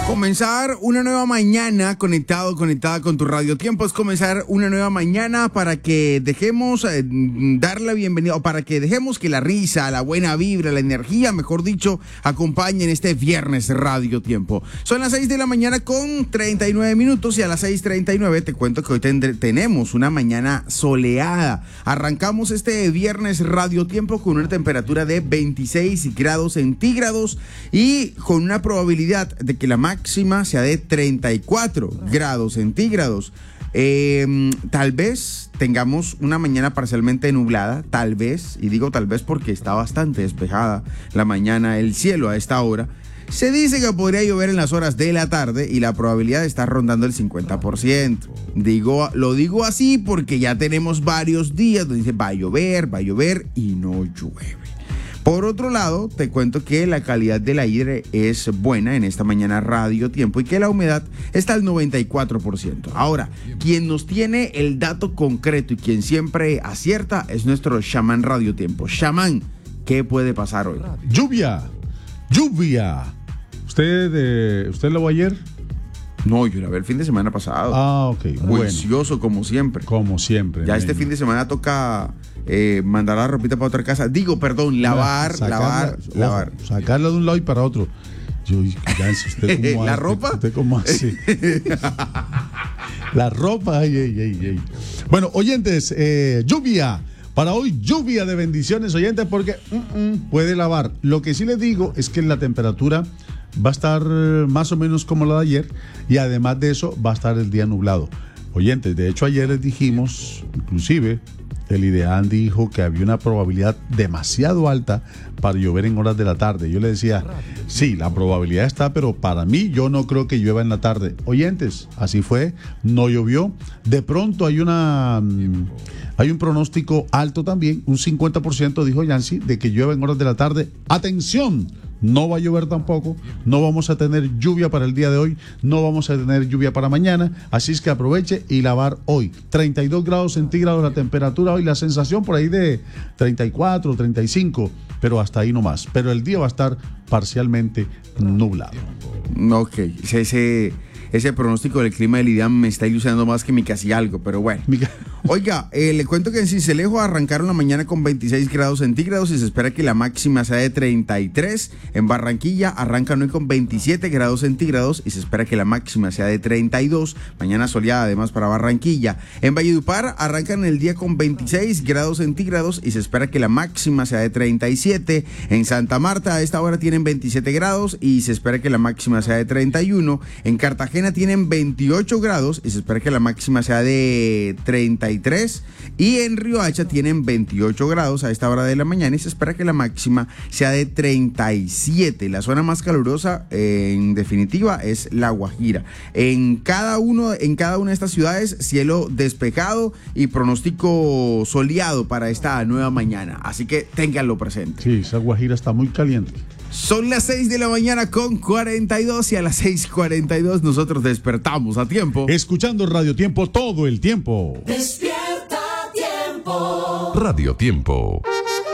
Comenzar una nueva mañana conectada con tu Radio Tiempo es comenzar una nueva mañana para que dejemos dar la bienvenida, o para que dejemos que la risa, la buena vibra, la energía, mejor dicho, acompañen este viernes Radio Tiempo. Son las 6 de la mañana con 39 minutos y a las 6:39 te cuento que hoy tenemos una mañana soleada. Arrancamos este viernes Radio Tiempo con una temperatura de 26 grados centígrados y con una probabilidad de que la máxima sea de 34 grados centígrados. Tal vez tengamos una mañana parcialmente nublada, tal vez, y digo tal vez porque está bastante despejada la mañana, el cielo a esta hora. Se dice que podría llover en las horas de la tarde y la probabilidad está rondando el 50%. Lo digo así porque ya tenemos varios días donde dice va a llover y no llueve. Por otro lado, te cuento que la calidad del aire es buena en esta mañana Radio Tiempo y que la humedad está al 94%. Ahora, quien nos tiene el dato concreto y quien siempre acierta es nuestro chamán Radio Tiempo. Chamán, ¿qué puede pasar hoy? Lluvia. ¿Usted lo vio ayer? No, yo la vi el fin de semana pasado. Ah, ok. Juicioso, como siempre. Como siempre. Ya este fin de semana toca mandar la ropita para otra casa. Lavar. Sacarla de un lado y para otro. ¿Usted cómo ¿La hace? ropa? ¿Usted cómo hace? La ropa, ay. Bueno, oyentes, lluvia. Para hoy, lluvia de bendiciones, oyentes, porque puede lavar. Lo que sí les digo es que la temperatura va a estar más o menos como la de ayer y además de eso va a estar el día nublado. Oyentes, de hecho ayer les dijimos, inclusive el IDEAN dijo que había una probabilidad demasiado alta para llover en horas de la tarde. Yo le decía, sí, la probabilidad está, pero para mí yo no creo que llueva en la tarde. Oyentes, así fue, no llovió. De pronto hay un pronóstico alto también, un 50%, dijo Yancy, de que llueva en horas de la tarde. ¡Atención! No va a llover tampoco, no vamos a tener lluvia para el día de hoy, no vamos a tener lluvia para mañana, así es que aproveche y lavar hoy. 32 grados centígrados la temperatura hoy, la sensación por ahí de 34, 35, pero hasta ahí nomás. Pero el día va a estar parcialmente nublado. Ok, ese pronóstico del clima del IDEAM me está ilusionando más que mi casi algo, pero bueno. Oiga, le cuento que en Sincelejo arrancaron la mañana con 26 grados centígrados y se espera que la máxima sea de 33. En Barranquilla arrancan hoy con 27 grados centígrados y se espera que la máxima sea de 32. Mañana soleada además para Barranquilla. En Valledupar arrancan el día con 26 grados centígrados y se espera que la máxima sea de 37. En Santa Marta a esta hora tienen 27 grados y se espera que la máxima sea de 31. En Cartagena tienen 28 grados y se espera que la máxima sea de 33. Y en Riohacha tienen 28 grados a esta hora de la mañana y se espera que la máxima sea de 37. La zona más calurosa, en definitiva, es La Guajira. En cada una de estas ciudades, cielo despejado y pronóstico soleado para esta nueva mañana. Así que ténganlo presente. Sí, esa Guajira está muy caliente. Son las 6 de la mañana con 42 y a las 6:42 nosotros despertamos a tiempo. Escuchando Radio Tiempo todo el tiempo. Despierta Tiempo. Radio Tiempo.